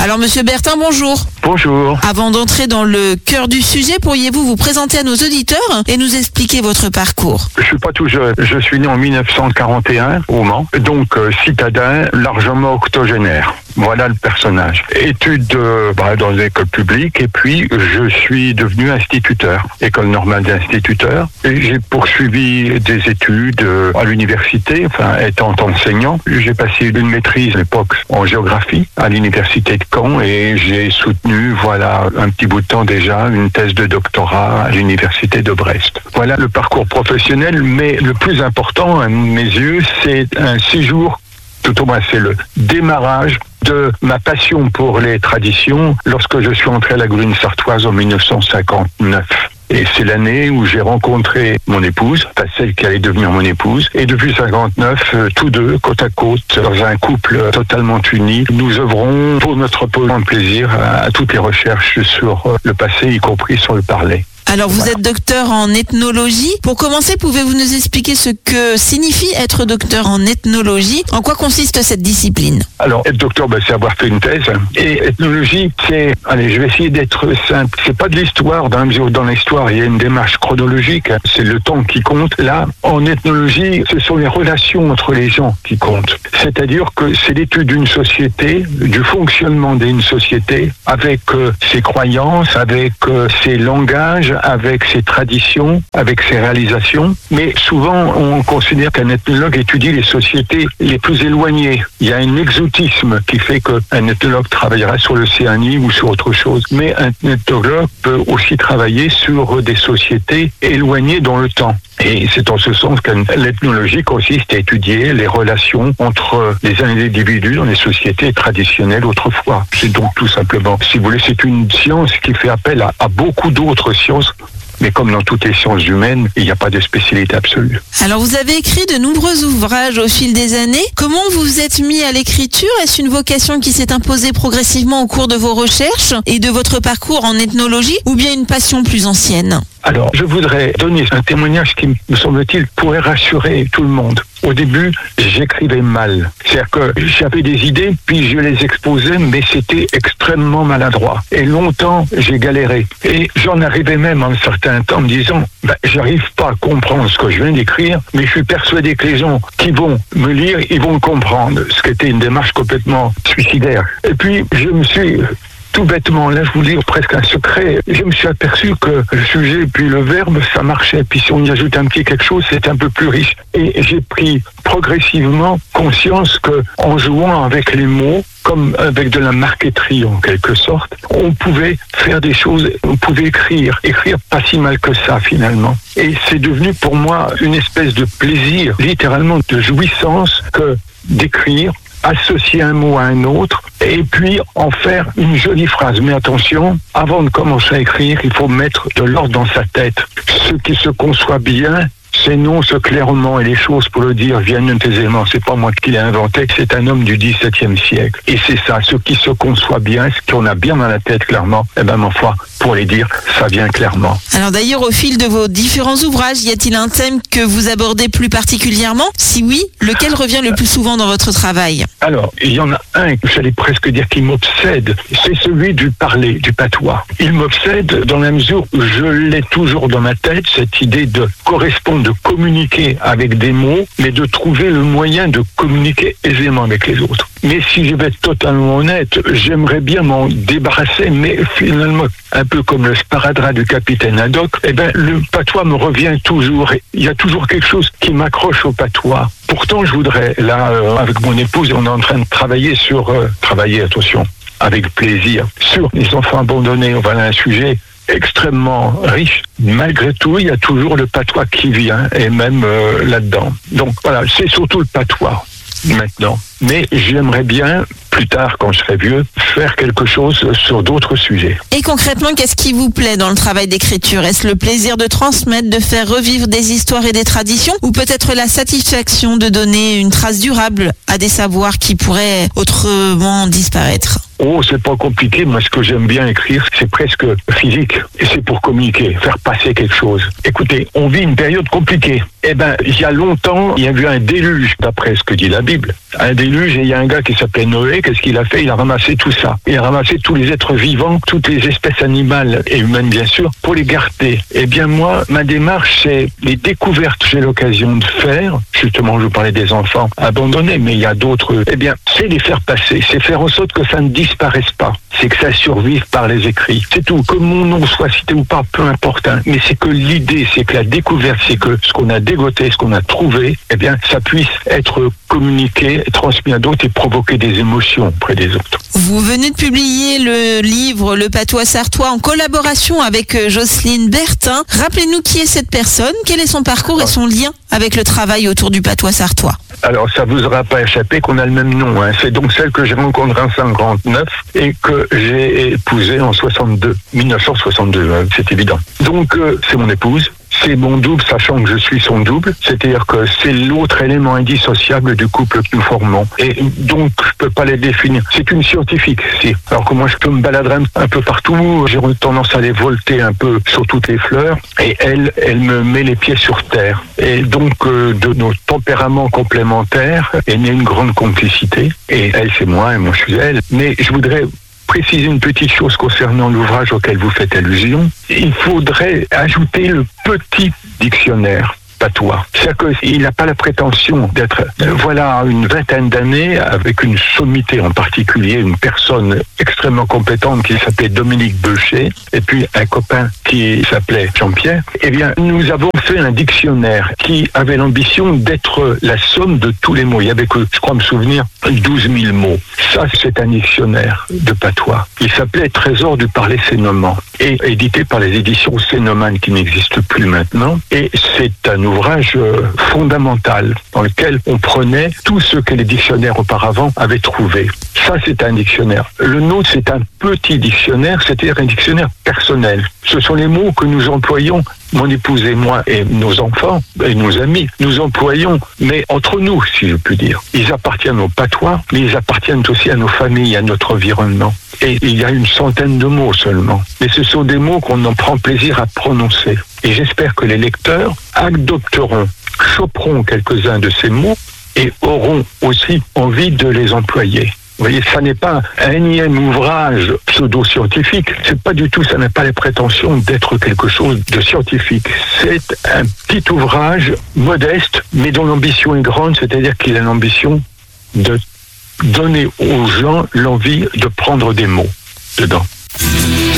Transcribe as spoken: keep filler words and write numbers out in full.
Alors Monsieur Bertin, bonjour. Bonjour. Avant d'entrer dans le cœur du sujet, pourriez-vous vous présenter à nos auditeurs et nous expliquer votre parcours? Je suis pas tout jeune. Je suis né en mille neuf cent quarante et un au Mans, donc euh, citadin, largement octogénaire. Voilà le personnage. Études euh, bah, dans l'école publique et puis je suis devenu instituteur, école normale d'instituteur. Et j'ai poursuivi des études euh, à l'université, enfin étant enseignant. J'ai passé une maîtrise à l'époque en géographie à l'université de Caen et j'ai soutenu, voilà, un petit bout de temps déjà, une thèse de doctorat à l'université de Brest. Voilà le parcours professionnel, mais le plus important à mes yeux, c'est un séjour, tout au moins c'est le démarrage de ma passion pour les traditions lorsque je suis entré à la Grune Sartoise en mille neuf cent cinquante-neuf. Et c'est l'année où j'ai rencontré mon épouse, enfin celle qui allait devenir mon épouse. Et depuis cinquante-neuf, euh, tous deux, côte à côte, dans un couple totalement uni, nous œuvrons pour notre plus grand plaisir à, à toutes les recherches sur euh, le passé, y compris sur le parler. Alors vous êtes docteur en ethnologie. Pour commencer, pouvez-vous nous expliquer ce que signifie être docteur en ethnologie? En quoi consiste cette discipline? Alors, être docteur, ben, c'est avoir fait une thèse. Et ethnologie, c'est, allez, je vais essayer d'être simple. C'est pas de l'histoire, dans la mesure où dans l'histoire, il y a une démarche chronologique. C'est le temps qui compte. Là, en ethnologie, ce sont les relations entre les gens qui comptent. C'est-à-dire que c'est l'étude d'une société, du fonctionnement d'une société, avec euh, ses croyances, avec euh, ses langages, avec ses traditions, avec ses réalisations. Mais souvent, on considère qu'un ethnologue étudie les sociétés les plus éloignées. Il y a un exotisme qui fait qu'un ethnologue travaillera sur l'Océanie ou sur autre chose. Mais un ethnologue peut aussi travailler sur des sociétés éloignées dans le temps. Et c'est en ce sens que l'ethnologie consiste à étudier les relations entre les individus dans les sociétés traditionnelles autrefois. C'est donc tout simplement, si vous voulez, c'est une science qui fait appel à, à beaucoup d'autres sciences. Mais comme dans toutes les sciences humaines, il n'y a pas de spécialité absolue. Alors vous avez écrit de nombreux ouvrages au fil des années. Comment vous vous êtes mis à l'écriture? Est-ce une vocation qui s'est imposée progressivement au cours de vos recherches et de votre parcours en ethnologie, ou bien une passion plus ancienne? Alors, je voudrais donner un témoignage qui, me semble-t-il, pourrait rassurer tout le monde. Au début, j'écrivais mal. C'est-à-dire que j'avais des idées, puis je les exposais, mais c'était extrêmement maladroit. Et longtemps, j'ai galéré. Et j'en arrivais même à un certain temps me disant, ben, j'arrive pas à comprendre ce que je viens d'écrire, mais je suis persuadé que les gens qui vont me lire, ils vont comprendre. Ce qui était une démarche complètement suicidaire. Et puis, je me suis... Tout bêtement, là je vous dis presque un secret, je me suis aperçu que le sujet puis le verbe, ça marchait. Puis si on y ajoute un petit quelque chose, c'est un peu plus riche. Et j'ai pris progressivement conscience que en jouant avec les mots, comme avec de la marqueterie en quelque sorte, on pouvait faire des choses, on pouvait écrire, écrire pas si mal que ça finalement. Et c'est devenu pour moi une espèce de plaisir, littéralement de jouissance, que d'écrire, associer un mot à un autre, et puis en faire une jolie phrase. Mais attention, avant de commencer à écrire, il faut mettre de l'ordre dans sa tête. Ce qui se conçoit bien s'énonce clairement, et les choses, pour le dire, viennent aisément. C'est pas moi qui l'ai inventé, c'est un homme du dix-septième siècle. Et c'est ça, ce qui se conçoit bien, ce qu'on a bien dans la tête clairement, eh ben ma foi, pour les dire, ça vient clairement. Alors d'ailleurs, au fil de vos différents ouvrages, y a-t-il un thème que vous abordez plus particulièrement? Si oui, lequel revient le plus souvent dans votre travail? Alors, il y en a un, j'allais presque dire, qui m'obsède, c'est celui du parler, du patois. Il m'obsède dans la mesure où je l'ai toujours dans ma tête, cette idée de correspondre, de communiquer avec des mots, mais de trouver le moyen de communiquer aisément avec les autres. Mais si je vais être totalement honnête, j'aimerais bien m'en débarrasser, mais finalement, un peu comme le sparadrap du capitaine Haddock, eh ben, le patois me revient toujours. Il y a toujours quelque chose qui m'accroche au patois. Pourtant, je voudrais, là, euh, avec mon épouse, on est en train de travailler sur... Euh, travailler, attention, avec plaisir, sur les enfants abandonnés. Voilà un sujet extrêmement riche. Malgré tout, il y a toujours le patois qui vient, et même euh, là-dedans. Donc voilà, c'est surtout le patois maintenant. Mais j'aimerais bien, plus tard, quand je serai vieux, faire quelque chose sur d'autres sujets. Et concrètement, qu'est-ce qui vous plaît dans le travail d'écriture? Est-ce le plaisir de transmettre, de faire revivre des histoires et des traditions, ou peut-être la satisfaction de donner une trace durable à des savoirs qui pourraient autrement disparaître? Oh, c'est pas compliqué. Moi, ce que j'aime bien écrire, c'est presque physique. Et c'est pour communiquer, faire passer quelque chose. Écoutez, on vit une période compliquée. Eh ben, il y a longtemps, il y a eu un déluge, d'après ce que dit la Bible. Un déluge déluge et il y a un gars qui s'appelait Noé. Qu'est-ce qu'il a fait? Il a ramassé tout ça. Il a ramassé tous les êtres vivants, toutes les espèces animales et humaines bien sûr, pour les garder. Eh bien moi, ma démarche, c'est les découvertes que j'ai l'occasion de faire. Justement, je vous parlais des enfants abandonnés, mais il y a d'autres. Eh bien, c'est les faire passer, c'est faire en sorte que ça ne disparaisse pas. C'est que ça survive par les écrits. C'est tout. Que mon nom soit cité ou pas, peu importe. Hein. Mais c'est que l'idée, c'est que la découverte, c'est que ce qu'on a dégoté, ce qu'on a trouvé, eh bien, ça puisse être communiqué, transmis à d'autres et provoquer des émotions auprès des autres. Vous venez de publier le livre Le Patois Sartois en collaboration avec Jocelyne Bertin. Rappelez-nous qui est cette personne, quel est son parcours et son lien avec le travail autour du patois sartois. Alors, ça vous aura pas échappé qu'on a le même nom. Hein. C'est donc celle que j'ai rencontrée en cinquante-neuf et que j'ai épousée en soixante-deux. mille neuf cent soixante-deux, hein, c'est évident. Donc, euh, c'est mon épouse. C'est mon double, sachant que je suis son double. C'est-à-dire que c'est l'autre élément indissociable du couple que nous formons. Et donc, je peux pas les définir. C'est une scientifique, si. Alors que moi, je peux me balader un peu partout. J'ai tendance à les volter un peu sur toutes les fleurs. Et elle, elle me met les pieds sur terre. Et donc, euh, de nos tempéraments complémentaires est née une grande complicité. Et elle, c'est moi, et moi, je suis elle. Mais je voudrais préciser une petite chose concernant l'ouvrage auquel vous faites allusion. Il faudrait ajouter le petit dictionnaire patois. C'est-à-dire qu'il n'a pas la prétention d'être, euh, voilà, une vingtaine d'années, avec une sommité en particulier, une personne extrêmement compétente qui s'appelait Dominique Beuchet, et puis un copain qui s'appelait Jean-Pierre. Eh bien, nous avons fait un dictionnaire qui avait l'ambition d'être la somme de tous les mots. Il y avait que, je crois me souvenir, douze mille mots. Ça, c'est un dictionnaire de patois. Il s'appelait Trésor du parler sénomant et édité par les éditions Sénomane qui n'existent plus maintenant. Et c'est un ouvrage euh, fondamental dans lequel on prenait tout ce que les dictionnaires auparavant avaient trouvé. Ça, c'est un dictionnaire. Le nôtre, c'est un petit dictionnaire, c'est-à-dire un dictionnaire personnel. Ce sont les mots que nous employons, mon épouse et moi et nos enfants et nos amis, nous employons, mais entre nous, si je puis dire. Ils appartiennent au patois, mais ils appartiennent aussi à nos familles, à notre environnement. Et il y a une centaine de mots seulement. Mais ce sont des mots qu'on en prend plaisir à prononcer. Et j'espère que les lecteurs adopteront, choperont quelques-uns de ces mots et auront aussi envie de les employer. Vous voyez, ça n'est pas un énième ouvrage pseudo-scientifique. C'est pas du tout, ça n'a pas les prétentions d'être quelque chose de scientifique. C'est un petit ouvrage modeste, mais dont l'ambition est grande, c'est-à-dire qu'il a l'ambition de donner aux gens l'envie de prendre des mots dedans.